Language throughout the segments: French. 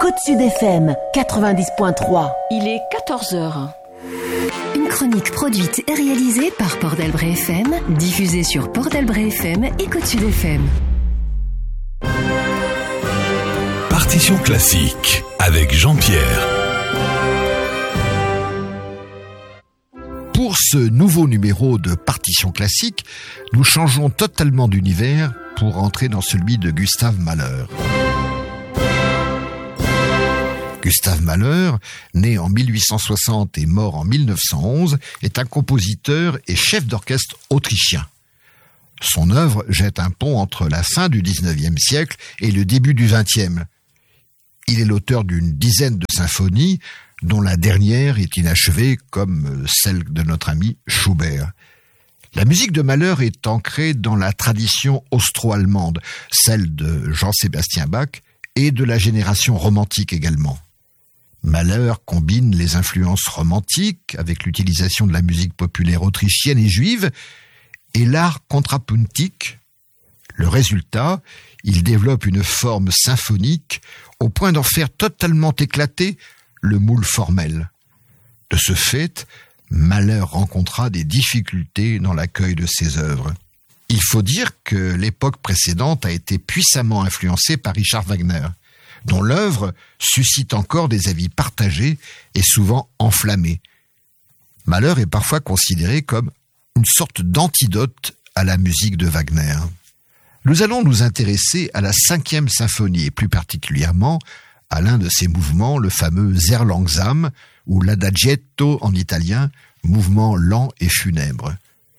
Côte Sud FM 90.3. Il est 14h. Une chronique produite et réalisée par Port d'Albret FM, diffusée sur Port d'Albret FM et Côte Sud FM. Partition classique avec Jean-Pierre. Pour ce nouveau numéro de Partition classique, nous changeons totalement d'univers pour entrer dans celui de Gustav Mahler. Gustav Mahler, né en 1860 et mort en 1911, est un compositeur et chef d'orchestre autrichien. Son œuvre jette un pont entre la fin du XIXe siècle et le début du XXe. Il est l'auteur d'une dizaine de symphonies, dont la dernière est inachevée comme celle de notre ami Schubert. La musique de Mahler est ancrée dans la tradition austro-allemande, celle de Jean-Sébastien Bach et de la génération romantique également. Mahler combine les influences romantiques avec l'utilisation de la musique populaire autrichienne et juive et l'art contrapuntique. Le résultat, il développe une forme symphonique au point d'en faire totalement éclater le moule formel. De ce fait, Mahler rencontra des difficultés dans l'accueil de ses œuvres. Il faut dire que l'époque précédente a été puissamment influencée par Richard Wagner, dont l'œuvre suscite encore des avis partagés et souvent enflammés. Mahler est parfois considéré comme une sorte d'antidote à la musique de Wagner. Nous allons nous intéresser à la 5e symphonie et plus particulièrement à l'un de ses mouvements, le fameux Sehr langsam ou l'adagietto en italien, mouvement lent et funèbre.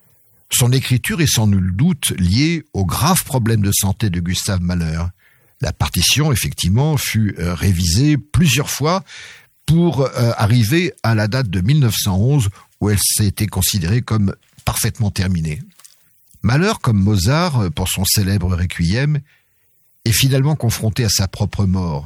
Son écriture est sans nul doute liée aux graves problèmes de santé de Gustav Mahler. La partition, effectivement, fut révisée plusieurs fois pour arriver à la date de 1911 où elle s'était considérée comme parfaitement terminée. Mahler, comme Mozart, pour son célèbre Requiem, est finalement confronté à sa propre mort.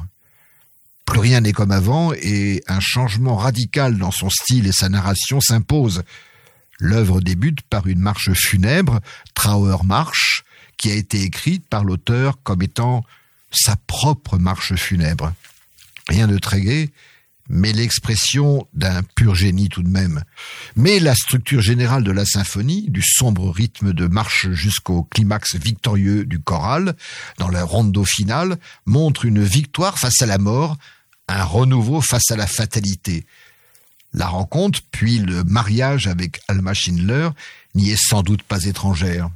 Plus rien n'est comme avant et un changement radical dans son style et sa narration s'impose. L'œuvre débute par une marche funèbre, Trauermarsch, qui a été écrite par l'auteur comme étant sa propre marche funèbre. Rien de très gai, mais l'expression d'un pur génie tout de même. Mais la structure générale de la symphonie, du sombre rythme de marche jusqu'au climax victorieux du choral, dans le rondo final, montre une victoire face à la mort, un renouveau face à la fatalité. La rencontre, puis le mariage avec Alma Schindler, n'y est sans doute pas étrangère.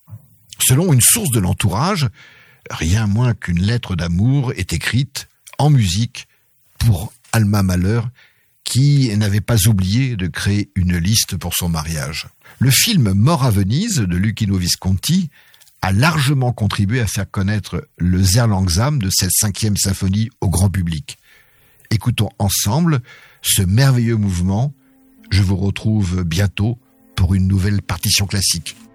Selon une source de l'entourage, rien moins qu'une lettre d'amour est écrite en musique pour Alma Mahler, qui n'avait pas oublié de créer une liste pour son mariage. Le film Mort à Venise de Luchino Visconti a largement contribué à faire connaître le Sehr langsam de cette 5e symphonie au grand public. Écoutons ensemble ce merveilleux mouvement. Je vous retrouve bientôt pour une nouvelle partition classique.